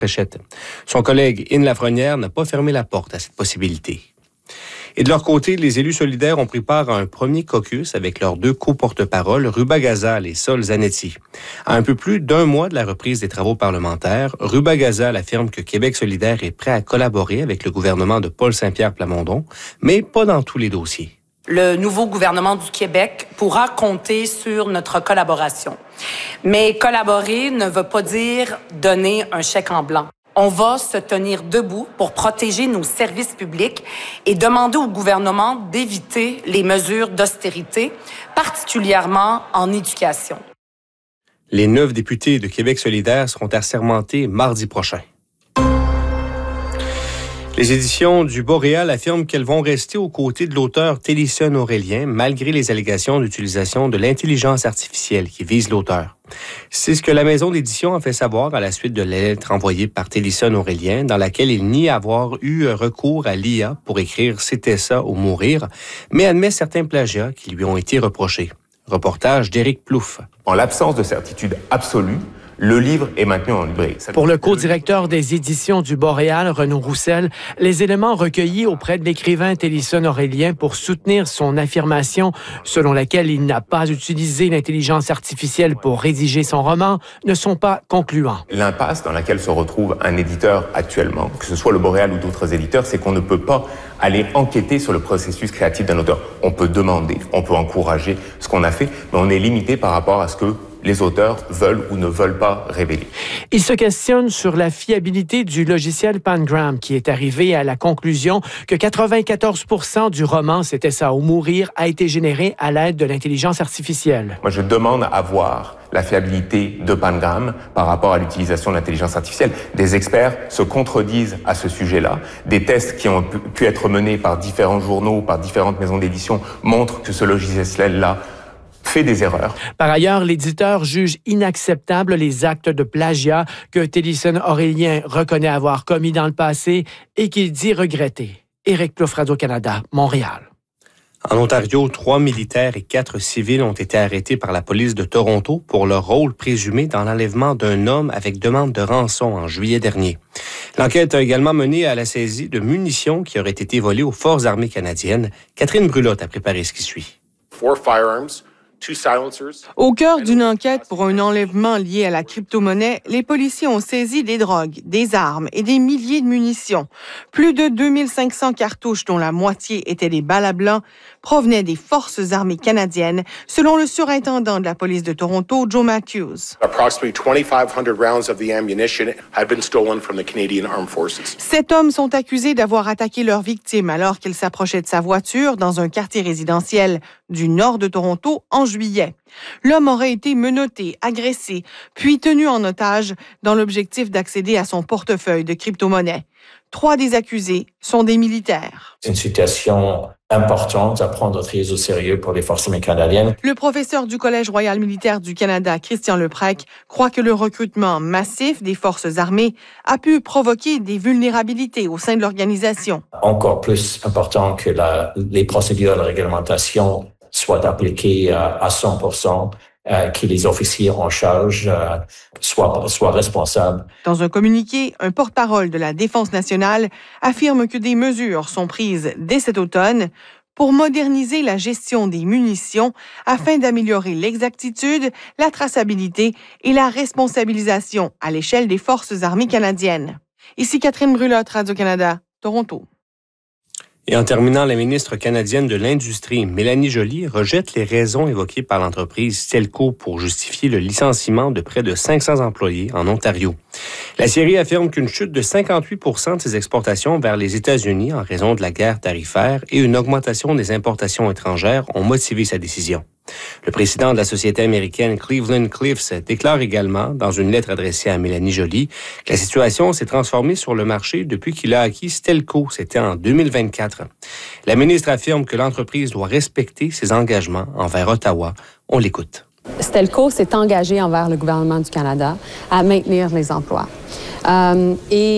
Fréchette. Son collègue Ine Lafrenière n'a pas fermé la porte à cette possibilité. Et de leur côté, les élus solidaires ont pris part à un premier caucus avec leurs deux co-porte-paroles, Ruba Gazal et Sol Zanetti. À un peu plus d'un mois de la reprise des travaux parlementaires, Ruba Gazal affirme que Québec solidaire est prêt à collaborer avec le gouvernement de Paul Saint-Pierre Plamondon, mais pas dans tous les dossiers. Le nouveau gouvernement du Québec pourra compter sur notre collaboration. Mais collaborer ne veut pas dire donner un chèque en blanc. On va se tenir debout pour protéger nos services publics et demander au gouvernement d'éviter les mesures d'austérité, particulièrement en éducation. Les 9 députés de Québec solidaire seront assermentés mardi prochain. Les éditions du Boréal affirment qu'elles vont rester aux côtés de l'auteur Télisson Aurélien malgré les allégations d'utilisation de l'intelligence artificielle qui vise l'auteur. C'est ce que la maison d'édition a fait savoir à la suite de la lettre envoyée par Télisson Aurélien dans laquelle il nie avoir eu recours à l'IA pour écrire « C'était ça ou mourir », mais admet certains plagiats qui lui ont été reprochés. Reportage d'Éric Plouffe. En l'absence de certitude absolue, le livre est maintenu en librairie. Pour le co-directeur des éditions du Boréal, Renaud Roussel, les éléments recueillis auprès de l'écrivain Télisson Aurélien pour soutenir son affirmation selon laquelle il n'a pas utilisé l'intelligence artificielle pour rédiger son roman ne sont pas concluants. L'impasse dans laquelle se retrouve un éditeur actuellement, que ce soit le Boréal ou d'autres éditeurs, c'est qu'on ne peut pas aller enquêter sur le processus créatif d'un auteur. On peut demander, on peut encourager ce qu'on a fait, mais on est limité par rapport à ce que les auteurs veulent ou ne veulent pas révéler. Il se questionne sur la fiabilité du logiciel Pangram qui est arrivé à la conclusion que 94% du roman « C'était ça ou mourir » a été généré à l'aide de l'intelligence artificielle. Moi, je demande à voir la fiabilité de Pangram par rapport à l'utilisation de l'intelligence artificielle. Des experts se contredisent à ce sujet-là. Des tests qui ont pu être menés par différents journaux, par différentes maisons d'édition montrent que ce logiciel-là fait des erreurs. Par ailleurs, l'éditeur juge inacceptable les actes de plagiat que Télisson Aurélien reconnaît avoir commis dans le passé et qu'il dit regretter. Éric Plouffe, Radio-Canada, Montréal. En Ontario, 3 militaires et 4 civils ont été arrêtés par la police de Toronto pour leur rôle présumé dans l'enlèvement d'un homme avec demande de rançon en juillet dernier. L'enquête a également mené à la saisie de munitions qui auraient été volées aux Forces armées canadiennes. Catherine Brulotte a préparé ce qui suit. 4 firearms. Au cœur d'une enquête pour un enlèvement lié à la crypto-monnaie, les policiers ont saisi des drogues, des armes et des milliers de munitions. Plus de 2500 cartouches, dont la moitié étaient des balles à blanc, provenaient des Forces armées canadiennes, selon le surintendant de la police de Toronto, Joe Matthews. Approximately 2,500 rounds of the ammunition had been stolen from the Canadian Armed Forces. 7 hommes sont accusés d'avoir attaqué leur victime alors qu'ils s'approchaient de sa voiture dans un quartier résidentiel du nord de Toronto en juillet. L'homme aurait été menotté, agressé, puis tenu en otage dans l'objectif d'accéder à son portefeuille de crypto-monnaie. 3 des accusés sont des militaires. C'est une situation importante à prendre très au sérieux pour les Forces armées canadiennes. Le professeur du Collège royal militaire du Canada, Christian Leprec, croit que le recrutement massif des Forces armées a pu provoquer des vulnérabilités au sein de l'organisation. Encore plus important que les procédures de réglementation soient appliquées à 100%, que les officiers en charge soient responsables. Dans un communiqué, un porte-parole de la Défense nationale affirme que des mesures sont prises dès cet automne pour moderniser la gestion des munitions afin d'améliorer l'exactitude, la traçabilité et la responsabilisation à l'échelle des Forces armées canadiennes. Ici Catherine Brulotte, Radio-Canada, Toronto. Et en terminant, la ministre canadienne de l'Industrie, Mélanie Joly, rejette les raisons évoquées par l'entreprise Stelco pour justifier le licenciement de près de 500 employés en Ontario. La Syrie affirme qu'une chute de 58% de ses exportations vers les États-Unis en raison de la guerre tarifaire et une augmentation des importations étrangères ont motivé sa décision. Le président de la société américaine Cleveland-Cliffs déclare également, dans une lettre adressée à Mélanie Joly, que la situation s'est transformée sur le marché depuis qu'il a acquis Stelco, c'était en 2024. La ministre affirme que l'entreprise doit respecter ses engagements envers Ottawa. On l'écoute. Stelco s'est engagé envers le gouvernement du Canada à maintenir les emplois. Dans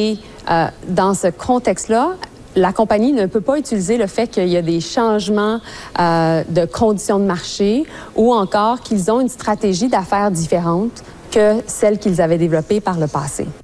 ce contexte-là, la compagnie ne peut pas utiliser le fait qu'il y a des changements de conditions de marché ou encore qu'ils ont une stratégie d'affaires différente que celle qu'ils avaient développée par le passé.